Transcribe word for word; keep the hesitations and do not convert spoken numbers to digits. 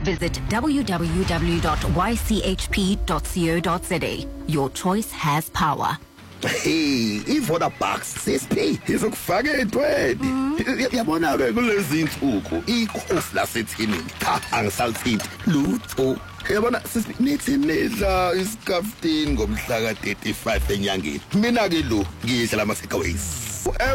Visit w w w dot y c h p dot co dot za. Your choice has power. Hey, iVoda Bucks sesiphi izokufaka etweni. Yabona ke kulezi insuku ikhosi laseThini cha angisalithinti lutho. Yabona sisinithi nidla iskaftin ngomhla ka thirty-five enyangeni. Mina ke lo ngidla lama takeaways.